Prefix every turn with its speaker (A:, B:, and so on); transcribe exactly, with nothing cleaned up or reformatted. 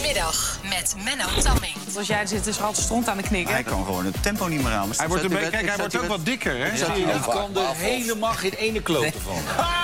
A: Goedemiddag met Menno Tamming.
B: Als jij er zit, is er altijd stront aan de knikken.
C: Hij kan gewoon het tempo niet meer aan.
D: Hij wordt, een beetje, kijk, hij wordt ook wat dikker, hè?
E: Ja, ik kan er helemaal geen ene klote van.